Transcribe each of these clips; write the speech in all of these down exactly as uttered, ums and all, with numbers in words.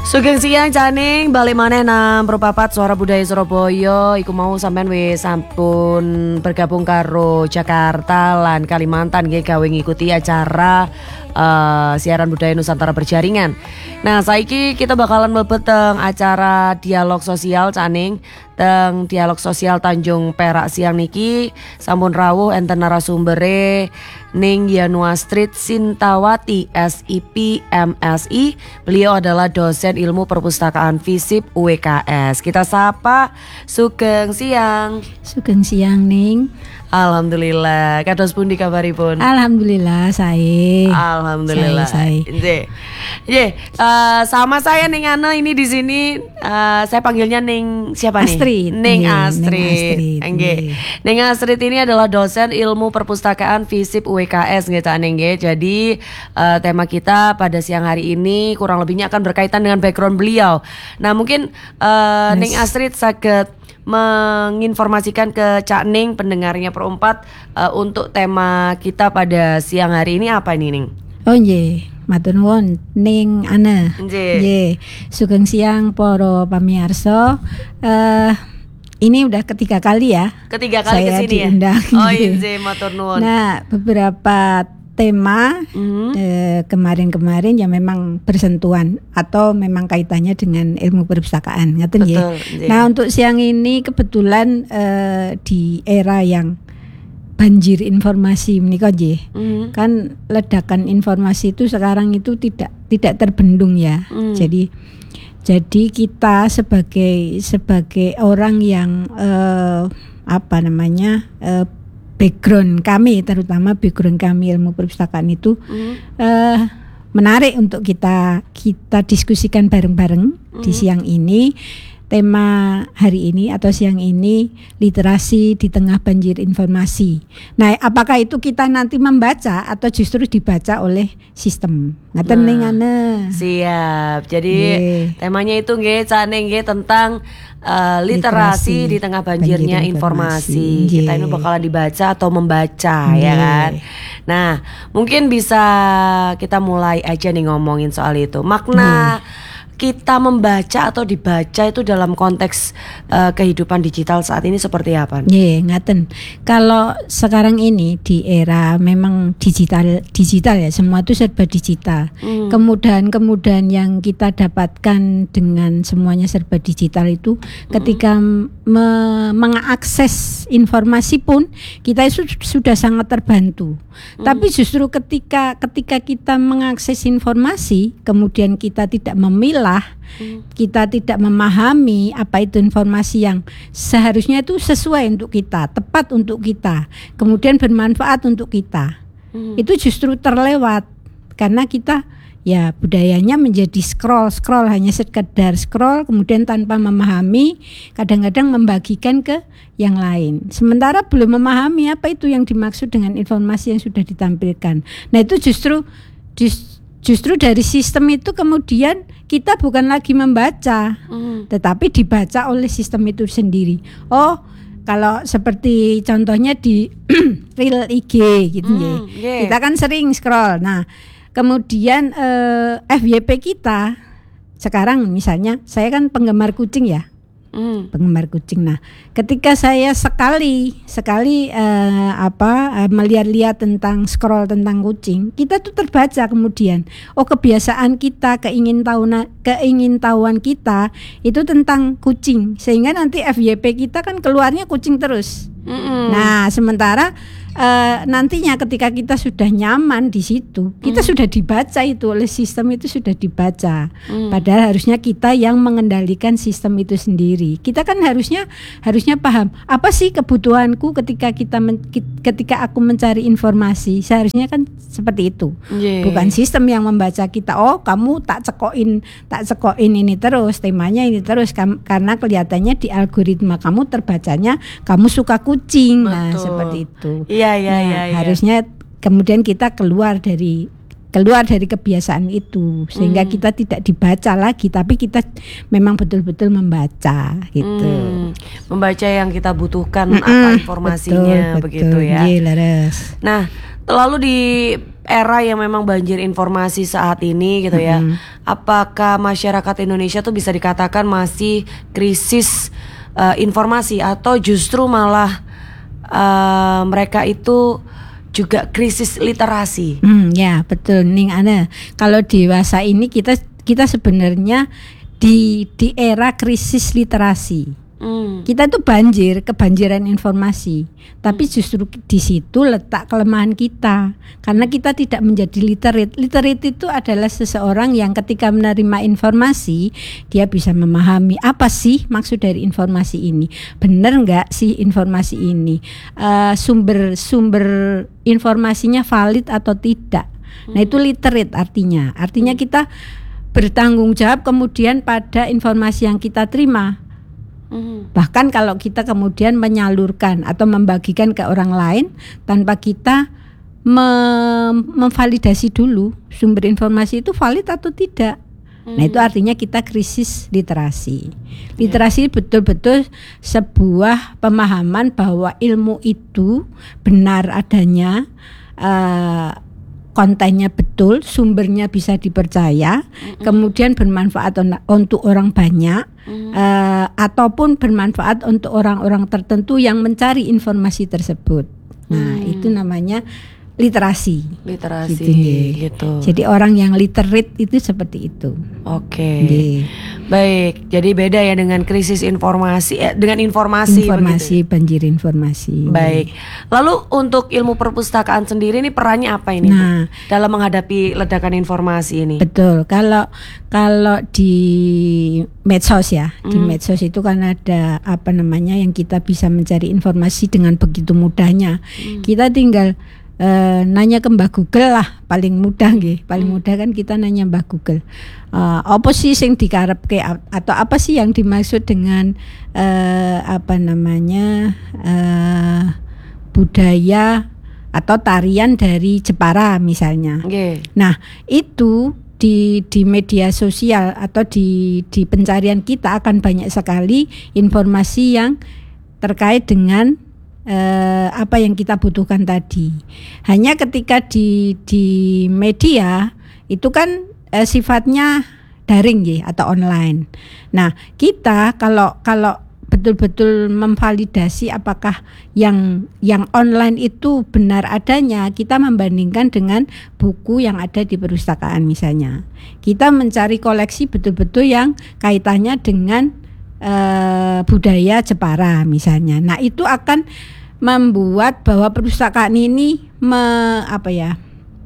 Sugeng siang Caning, balik maneh nang Propapat Suara Budaya Surabaya. Iku mau sampean wis sampun bergabung karo Jakarta lan Kalimantan nggih gawe ngikuti acara uh, siaran budaya Nusantara berjaringan. Nah, saiki kita bakalan mlebet teng acara dialog sosial Caning, teng dialog sosial Tanjung Perak siang niki sampun rawuh enten narasumbere Ning Yanua Street Sintawati S I P M Si. Beliau adalah dosen ilmu perpustakaan FISIP U W K S. Kita sapa, sugeng siang. Sugeng siang Ning. Alhamdulillah. Kados pundi kabaripun? Alhamdulillah saya. Alhamdulillah. Saya. Nggih. Nggih, uh, sama saya Ning Ana ini di sini uh, saya panggilnya Ning siapa nih? Astrid. Ning Nggih, Astrid. Ning Astrid. Nggih. Ning Astrid ini adalah dosen ilmu perpustakaan FISIP U W K S nggih Cak Ning nggih. Jadi uh, tema kita pada siang hari ini kurang lebihnya akan berkaitan dengan background beliau. Nah, mungkin uh, yes. Ning Astrid saged menginformasikan ke Cak Ning pendengarnya Perempat uh, untuk tema kita pada siang hari ini apa ini Ning? Oh nggih, matur nuwun Ning Ana. Nggih. Sugeng siang para pamirsa. Uh, ini udah ketiga kali ya. Ketiga kali saya kesini diundang, ya. Oh iya, matur nuwun. Nah, beberapa tema mm-hmm. eh, kemarin-kemarin yang memang bersentuhan atau memang kaitannya dengan ilmu perpustakaan, ngaten nggih. Nah, untuk siang ini kebetulan eh, di era yang banjir informasi menika nggih. Mm-hmm. Kan ledakan informasi itu sekarang itu tidak tidak terbendung ya. Mm. Jadi jadi kita sebagai sebagai orang yang eh, apa namanya eh, background kami, terutama background kami ilmu perpustakaan itu mm. uh, menarik untuk kita kita diskusikan bareng-bareng mm. di siang ini. Tema hari ini atau siang ini literasi di tengah banjir informasi. Nah, apakah itu kita nanti membaca atau justru dibaca oleh sistem? Ngaten ning ana. Siap. Jadi yeah. temanya itu nggih Cak Ning nggih tentang uh, literasi, literasi di tengah banjirnya banjir informasi. informasi. Yeah. Kita ini bakalan dibaca atau membaca yeah. ya kan. Nah, mungkin bisa kita mulai aja nih ngomongin soal itu. Makna yeah. kita membaca atau dibaca itu dalam konteks uh, kehidupan digital saat ini seperti apa? Iya, yeah, ngaten. Kalau sekarang ini di era memang digital, digital ya, semua itu serba digital. Mm. Kemudahan-kemudahan yang kita dapatkan dengan semuanya serba digital itu, mm. ketika me- mengakses informasi pun kita itu sudah sangat terbantu. Mm. Tapi justru ketika ketika kita mengakses informasi, kemudian kita tidak memilah Hmm. kita tidak memahami apa itu informasi yang seharusnya itu sesuai untuk kita, tepat untuk kita, kemudian bermanfaat untuk kita. Hmm. Itu justru terlewat karena kita ya budayanya menjadi scroll, scroll hanya sekedar scroll, kemudian tanpa memahami, kadang-kadang membagikan ke yang lain. Sementara belum memahami apa itu yang dimaksud dengan informasi yang sudah ditampilkan. Nah, itu justru justru Justru dari sistem itu kemudian kita bukan lagi membaca, mm. tetapi dibaca oleh sistem itu sendiri. Oh, kalau seperti contohnya di reel I G gitu mm, ya, yeah. kita kan sering scroll. Nah, kemudian eh, F Y P kita sekarang misalnya, saya kan penggemar kucing ya. Hmm. Penggemar kucing. Nah, ketika saya sekali sekali uh, apa uh, melihat-lihat tentang scroll tentang kucing, kita tuh terbaca kemudian. Oh, kebiasaan kita, keingintahuan keingintahuan kita itu tentang kucing, sehingga nanti F Y P kita kan keluarnya kucing terus. Mm-mm. Nah, sementara uh, nantinya ketika kita sudah nyaman di situ, kita mm. sudah dibaca itu oleh sistem, itu sudah dibaca. Mm. Padahal harusnya kita yang mengendalikan sistem itu sendiri. Kita kan harusnya harusnya paham apa sih kebutuhanku ketika kita men, ketika aku mencari informasi. Seharusnya kan seperti itu. Yeah. Bukan sistem yang membaca kita. Oh, kamu tak cekokin, tak cekokin ini terus, temanya ini terus, kam, karena kelihatannya di algoritma kamu terbacanya kamu suka kucing. Betul. Nah, seperti itu. Iya, iya, nah, iya, iya. Harusnya kemudian kita keluar dari keluar dari kebiasaan itu sehingga hmm. kita tidak dibaca lagi, tapi kita memang betul-betul membaca gitu. Hmm. Membaca yang kita butuhkan, mm-mm, apa informasinya, betul, begitu betul. ya. Yeay, nah, lalu di era yang memang banjir informasi saat ini gitu ya, mm-hmm. apakah masyarakat Indonesia tuh bisa dikatakan masih krisis uh, informasi atau justru malah uh, mereka itu juga krisis literasi? Hmm, ya betul, Ning Ana. Kalau dewasa ini kita kita sebenarnya di di era krisis literasi. Hmm. Kita tuh banjir, kebanjiran informasi. Tapi justru di situ letak kelemahan kita. Karena kita tidak menjadi literate. Literate itu adalah seseorang yang ketika menerima informasi, dia bisa memahami apa sih maksud dari informasi ini. Benar nggak sih informasi ini? Uh, sumber sumber informasinya valid atau tidak? Nah itu literate artinya. Artinya kita bertanggung jawab kemudian pada informasi yang kita terima. Mm. Bahkan kalau kita kemudian menyalurkan atau membagikan ke orang lain tanpa kita mem- memvalidasi dulu sumber informasi itu valid atau tidak. Mm. Nah itu artinya kita krisis literasi. Literasi yeah. betul-betul sebuah pemahaman bahwa ilmu itu benar adanya, uh, kontennya betul, sumbernya bisa dipercaya, mm-hmm. kemudian bermanfaat on- untuk orang banyak, mm-hmm. uh, ataupun bermanfaat untuk orang-orang tertentu yang mencari informasi tersebut. Nah, mm. itu namanya literasi. Literasi gitu, gitu. Jadi orang yang literate itu seperti itu. Oke. Okay. Baik, jadi beda ya dengan krisis informasi eh, dengan informasi Informasi, begitu. banjir informasi. Baik. Lalu untuk ilmu perpustakaan sendiri ini perannya apa ini nah, dalam menghadapi ledakan informasi ini? Betul. Kalau kalau di medsos ya, hmm. di medsos itu kan ada apa namanya yang kita bisa mencari informasi dengan begitu mudahnya. Hmm. Kita tinggal Uh, nanya ke Mbah Google lah, paling mudah nggih, paling hmm. mudah kan kita nanya Mbah Google. Uh, apa sih sing dikarepke atau apa sih yang dimaksud dengan uh, apa namanya uh, budaya atau tarian dari Jepara misalnya. Okay. Nah, itu di di media sosial atau di di pencarian kita akan banyak sekali informasi yang terkait dengan Uh, apa yang kita butuhkan tadi. Hanya ketika di di media itu kan uh, sifatnya daring ya atau online. Nah, kita kalau kalau betul-betul memvalidasi apakah yang yang online itu benar adanya, kita membandingkan dengan buku yang ada di perpustakaan misalnya. Kita mencari koleksi betul-betul yang kaitannya dengan uh, budaya Jepara misalnya. Nah, itu akan membuat bahwa perpustakaan ini me, apa ya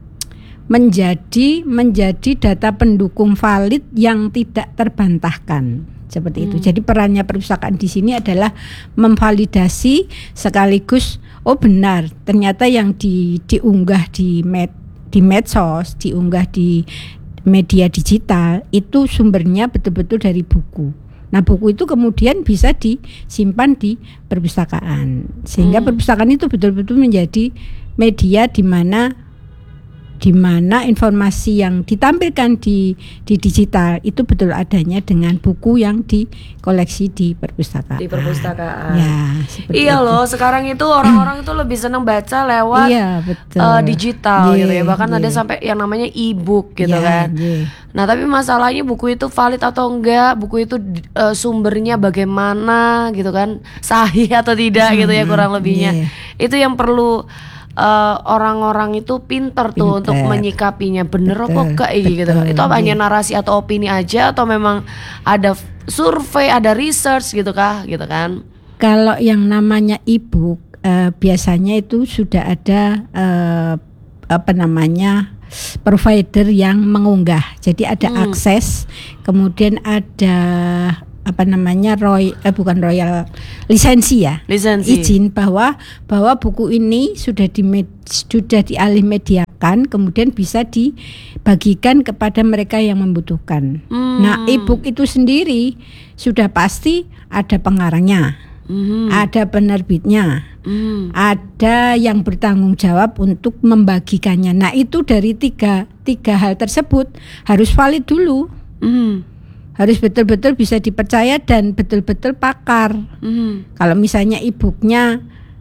menjadi menjadi data pendukung valid yang tidak terbantahkan seperti hmm. itu. Jadi perannya perpustakaan di sini adalah memvalidasi sekaligus oh benar ternyata yang di, diunggah di med, di medsos, diunggah di media digital itu sumbernya betul-betul dari buku. Nah buku itu kemudian bisa disimpan di perpustakaan sehingga hmm. perpustakaan itu betul-betul menjadi media di mana di mana informasi yang ditampilkan di di digital itu betul adanya dengan buku yang dikoleksi di perpustakaan. Di perpustakaan. Ya, iya itu. Loh, sekarang itu orang-orang itu lebih senang baca lewat iya, betul. Uh, digital yeah, gitu ya. Bahkan yeah. ada sampai yang namanya e-book gitu yeah, kan. Yeah. Nah, tapi masalahnya buku itu valid atau enggak, buku itu uh, sumbernya bagaimana gitu kan, sahih atau tidak hmm, gitu ya kurang lebihnya. Yeah. Itu yang perlu Uh, orang-orang itu pinter tuh pinter. Untuk menyikapinya bener apa kayak gitu. Itu apa hanya narasi atau opini aja atau memang ada survei, ada research gitu kah gitu kan? Kalau yang namanya e-book uh, biasanya itu sudah ada uh, apa namanya provider yang mengunggah. Jadi ada hmm. akses, kemudian ada apa namanya roy eh bukan royal lisensi ya lisensi izin bahwa bahwa buku ini sudah di sudah dialih mediakan kemudian bisa dibagikan kepada mereka yang membutuhkan. Hmm. Nah e-book itu sendiri sudah pasti ada pengarangnya, hmm. ada penerbitnya, hmm. ada yang bertanggung jawab untuk membagikannya. Nah itu dari tiga tiga hal tersebut harus valid dulu. Hmm. Harus betul-betul bisa dipercaya dan betul-betul pakar. Mm. Kalau misalnya e-booknya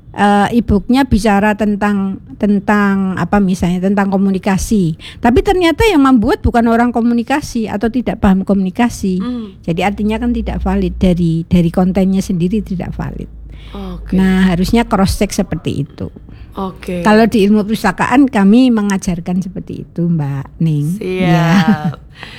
uh, e-booknya bicara tentang tentang apa misalnya tentang komunikasi, tapi ternyata yang membuat bukan orang komunikasi atau tidak paham komunikasi. Mm. Jadi artinya kan tidak valid, dari dari kontennya sendiri tidak valid. Okay. Nah, harusnya cross check seperti itu. Oke. Okay. Kalau di ilmu perpustakaan kami mengajarkan seperti itu, Mbak Ning. Siap. Ya.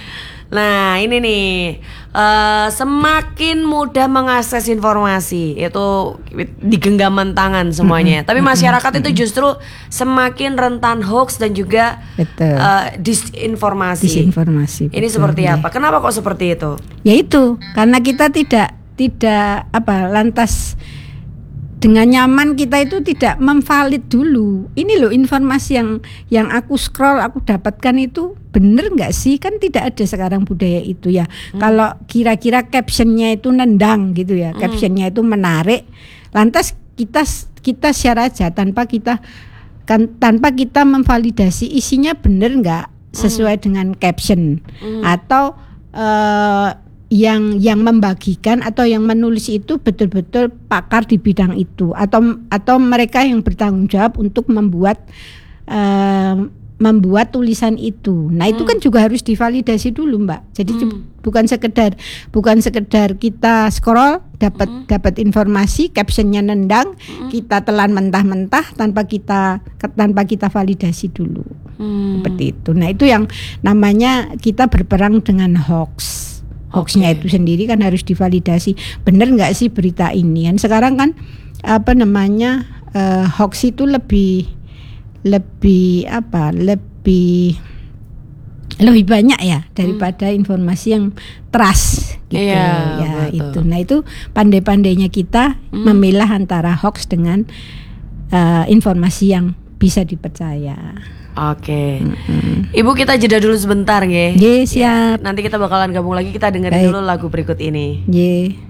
Nah, ini nih, uh, semakin mudah mengakses informasi itu di genggaman tangan semuanya. Mm-hmm. Tapi masyarakat mm-hmm. itu justru semakin rentan hoax dan juga uh, disinformasi. Disinformasi. Ini betul, seperti ya. Apa? Kenapa kok seperti itu? Ya itu, karena kita tidak tidak apa lantas dengan nyaman kita itu tidak memvalid dulu. Ini loh informasi yang yang aku scroll, aku dapatkan itu bener nggak sih? Kan tidak ada sekarang budaya itu ya. Hmm. Kalau kira-kira captionnya itu nendang gitu ya, hmm. captionnya itu menarik, lantas kita kita share aja tanpa kita kan tanpa kita memvalidasi isinya bener nggak sesuai hmm. dengan caption hmm. atau uh, yang yang membagikan atau yang menulis itu betul-betul pakar di bidang itu atau atau mereka yang bertanggung jawab untuk membuat uh, membuat tulisan itu. Nah, hmm. itu kan juga harus divalidasi dulu, Mbak. Jadi hmm. bukan sekedar bukan sekedar kita scroll dapat hmm. dapat informasi, captionnya nendang, hmm. kita telan mentah-mentah tanpa kita tanpa kita validasi dulu. Hmm. Seperti itu. Nah, itu yang namanya kita berperang dengan hoax. Hoaxnya okay. itu sendiri kan harus divalidasi, benar nggak sih berita ini kan. Sekarang kan apa namanya uh, hoax itu lebih lebih apa lebih lebih banyak ya daripada hmm. informasi yang trust gitu iya, ya betul. Itu. Nah itu pandai-pandainya kita hmm. memilah antara hoax dengan uh, informasi yang bisa dipercaya. Oke, mm-hmm. Ibu kita jeda dulu sebentar, nggih. Nggih, siap. Nanti kita bakalan gabung lagi, kita dengerin Baik. dulu lagu berikut ini. Nggih.